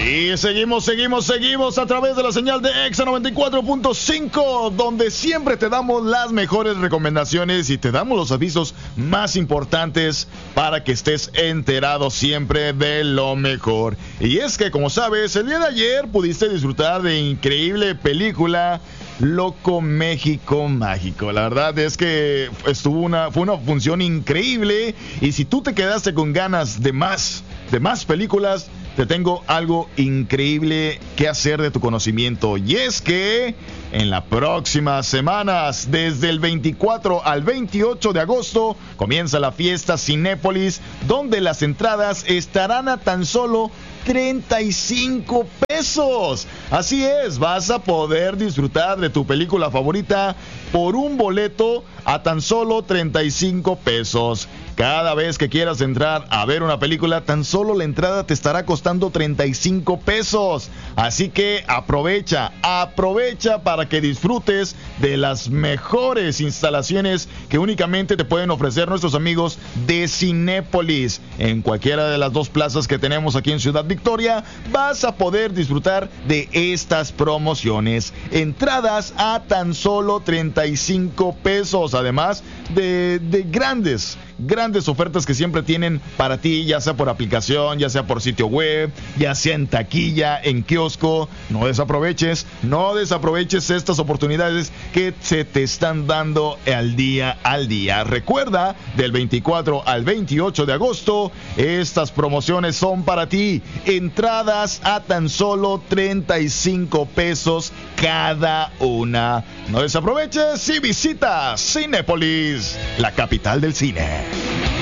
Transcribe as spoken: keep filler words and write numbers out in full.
Y seguimos, seguimos, seguimos a través de la señal de Exa noventa y cuatro punto cinco, donde siempre te damos las mejores recomendaciones y te damos los avisos más importantes para que estés enterado siempre de lo mejor. Y es que, como sabes, el día de ayer pudiste disfrutar de increíble película Loco México Mágico. La verdad es que estuvo una, fue una función increíble, y si tú te quedaste con ganas de más, de más películas, te tengo algo increíble que hacer de tu conocimiento. Y es que en las próximas semanas, desde el veinticuatro al veintiocho de agosto, comienza la fiesta Cinépolis, donde las entradas estarán a tan solo treinta y cinco pesos. Así es, vas a poder disfrutar de tu película favorita por un boleto a tan solo treinta y cinco pesos. Cada vez que quieras entrar a ver una película, tan solo la entrada te estará costando treinta y cinco pesos. Así que aprovecha, aprovecha para que disfrutes de las mejores instalaciones que únicamente te pueden ofrecer nuestros amigos de Cinépolis. En cualquiera de las dos plazas que tenemos aquí en Ciudad Victoria, vas a poder disfrutar de estas promociones. Entradas a tan solo treinta y cinco pesos, además de, de grandes grandes ofertas que siempre tienen para ti, ya sea por aplicación, ya sea por sitio web, ya sea en taquilla, en kiosco. No desaproveches, no desaproveches estas oportunidades que se te están dando al día al día. Recuerda, del veinticuatro al veintiocho de agosto, estas promociones son para ti. Entradas a tan solo treinta y cinco pesos cada una. No desaproveches y visita Cinépolis, la capital del cine.